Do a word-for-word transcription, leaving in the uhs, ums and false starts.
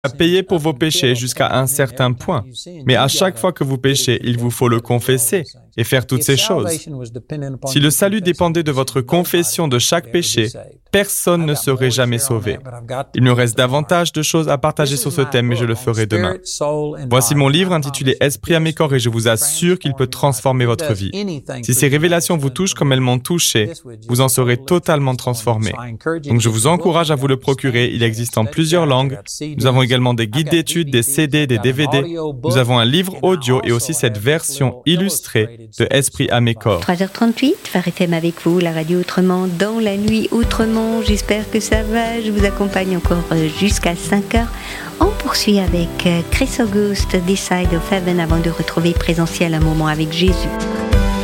à payer pour vos péchés jusqu'à un certain point. Mais à chaque fois que vous péchez, il vous faut le confesser et faire toutes ces choses. Si le salut dépendait de votre confession de chaque péché, personne ne serait jamais sauvé. Il me reste davantage de choses à partager sur ce thème, mais je le ferai demain. Voici mon livre intitulé « Esprit à mes corps » et je vous assure qu'il peut transformer votre vie. Si ces révélations vous touchent comme elles m'ont touché, vous en serez totalement transformé. Donc je vous encourage à vous le procurer, il existe en plusieurs langues. Nous avons également des guides d'études, des C D, des D V D. Nous avons un livre audio et aussi cette version illustrée de Esprit à mes corps. trois heures trente-huit, Phare F M avec vous, la radio autrement, dans la nuit autrement. J'espère que ça va, je vous accompagne encore jusqu'à cinq heures. On poursuit avec Chris August, This Side of Heaven, avant de retrouver présentiel un moment avec Jésus.